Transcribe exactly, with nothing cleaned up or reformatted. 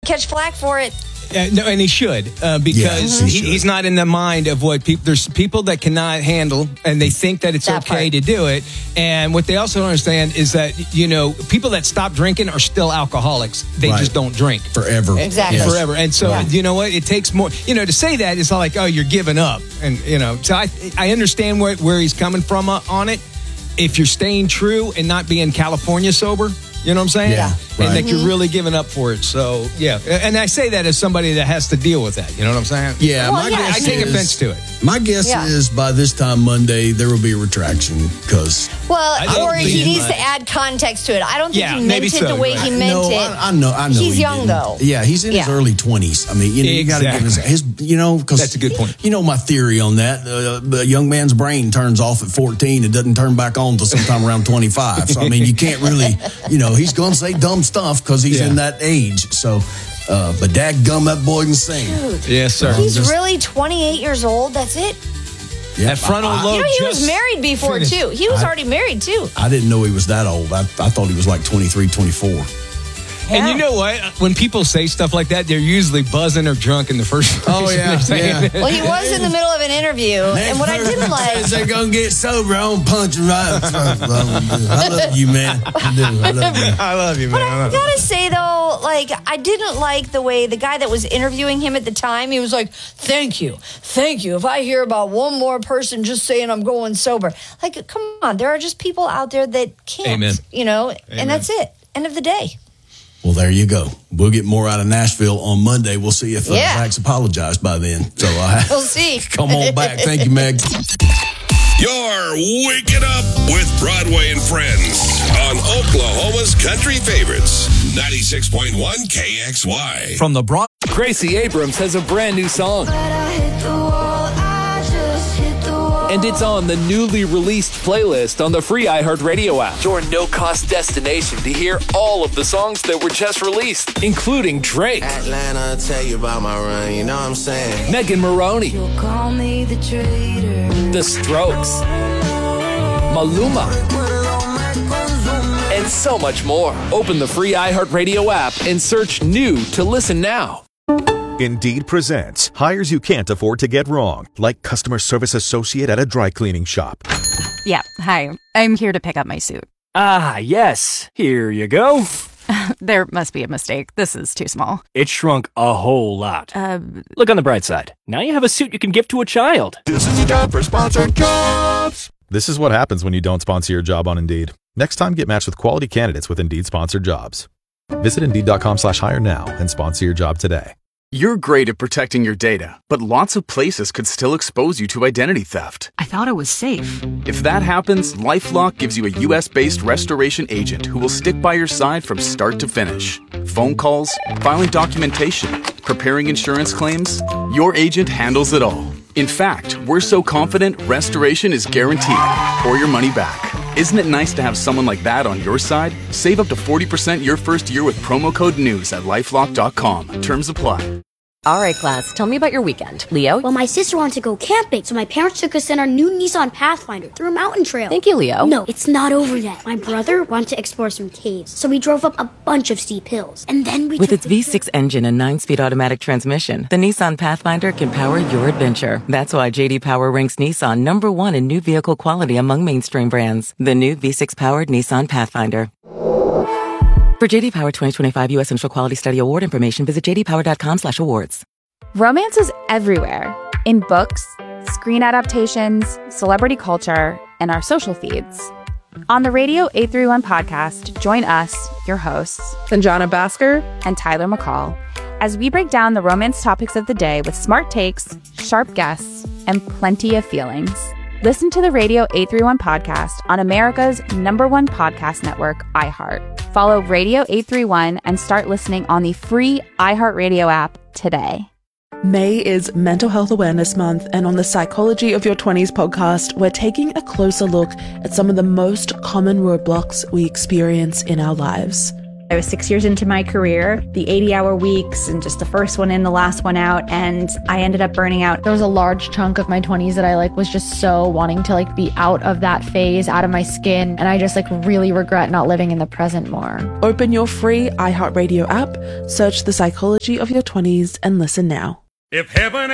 catch flack for it. Uh, no, and he should uh, because Yeah, he he, should. he's not in the mind of what people. There's people that cannot handle, and they think that it's That okay part. to do it. And what they also don't understand is that you know people that stop drinking are still alcoholics. They Right. just don't drink Forever. Exactly. Yes. forever. And so Yeah. you know what? It takes more. You know, to say that is not like oh you're giving up, and you know. So I I understand where where he's coming from uh, on it. If you're staying true and not being California sober. You know what I'm saying? Yeah, And right. that you're really giving up for it. So, yeah. And I say that as somebody that has to deal with that. You know what I'm saying? Yeah, Well, my yeah, guess I take is- offense to it. My guess Yeah. is by this time Monday there will be a retraction because Well, don't or think he he needs might. to add context to it. I don't think Yeah, he meant maybe it so, the way right. he meant no, it. I, I know, I know. He's he young, didn't. though. Yeah, he's in his Yeah. early twenties. I mean, you know, you got to give his, his, you know, because That's a good point. You know my theory on that. Uh, the young man's brain turns off at fourteen. It doesn't turn back on until sometime around twenty-five. So I mean, you can't really, you know, he's going to say dumb stuff because he's Yeah. in that age. So, uh, but dadgum, that boy can sing. Dude, Yes, sir. he's just- really twenty-eight years old. That's it. Yeah, That frontal I, lobe. You know, he was just married before, finished. too. He was I- already married, too. I didn't know he was that old. I, I thought he was like twenty-three, twenty-four. And Yeah. you know what? When people say stuff like that, they're usually buzzing or drunk in the first place. Oh, yeah, They're saying yeah. it. Well, he was in the middle of an interview, and what I didn't like... they're gonna get sober, I'm gonna punch him right. I love you, man. I do. I love you. I love you, man. But I I love you. gotta say though, like I didn't like the way the guy that was interviewing him at the time, he was like, "Thank you, thank you. If I hear about one more person just saying I'm going sober, like, come on, there are just people out there that can't, Amen. you know, Amen. and that's it. End of the day. Well, there you go. We'll get more out of Nashville on Monday. We'll see if uh, Yeah. Zach's apologized by then. So uh, We'll see. come on back. Thank you, Meg. You're waking up with Broadway and Friends on Oklahoma's Country Favorites, ninety-six point one K X Y. From the Broad, Gracie Abrams has a brand new song. And it's on the newly released playlist on the free iHeartRadio app. Your no-cost destination to hear all of the songs that were just released, including Drake, Atlanta, tell you about my run, you know what I'm saying? Megan Maroney, Call me the traitor. The Strokes, Maluma, and so much more. Open the free iHeartRadio app and search new to listen now. Indeed presents hires you can't afford to get wrong, like customer service associate at a dry cleaning shop. Yeah, hi. I'm here to pick up my suit. Ah, yes. Here you go. There must be a mistake. This is too small. It shrunk a whole lot. Uh, Look on the bright side. Now you have a suit you can gift to a child. This is time for sponsored jobs. This is what happens when you don't sponsor your job on Indeed. Next time, get matched with quality candidates with Indeed sponsored jobs. Visit Indeed.com slash hire now and sponsor your job today. You're great at protecting your data, but lots of places could still expose you to identity theft. I thought it was safe. If that happens, LifeLock gives you a U S-based restoration agent who will stick by your side from start to finish. Phone calls, filing documentation, preparing insurance claims, your agent handles it all. In fact, we're so confident restoration is guaranteed or your money back. Isn't it nice to have someone like that on your side? Save up to forty percent your first year with promo code NEWS at lifelock dot com. Terms apply. All right, class, tell me about your weekend. Leo? Well, my sister wanted to go camping, so my parents took us in our new Nissan Pathfinder through a mountain trail. Thank you, Leo. No, it's not over yet. My brother wanted to explore some caves, so we drove up a bunch of steep hills. And then we With took its the V six engine and nine-speed automatic transmission, the Nissan Pathfinder can power your adventure. That's why J D Power ranks Nissan number one in new vehicle quality among mainstream brands. The new V six-powered Nissan Pathfinder. For J D Power twenty twenty-five U S Central Quality Study Award information, visit j d power dot com slash awards. Romance is everywhere. In books, screen adaptations, celebrity culture, and our social feeds. On the Radio eight thirty-one podcast, join us, your hosts, Sanjana Bhaskar and Tyler McCall, as we break down the romance topics of the day with smart takes, sharp guests, and plenty of feelings. Listen to the Radio eight thirty-one podcast on America's number one podcast network, iHeart. Follow Radio eight thirty-one and start listening on the free iHeartRadio app today. May is Mental Health Awareness Month, and on the Psychology of Your twenties podcast, we're taking a closer look at some of the most common roadblocks we experience in our lives. I was six years into my career, the eighty-hour weeks, and just the first one in, the last one out, and I ended up burning out. There was a large chunk of my twenties that I like was just so wanting to like be out of that phase, out of my skin, and I just like really regret not living in the present more. Open your free iHeartRadio app, search The Psychology of Your twenties, and listen now. If heaven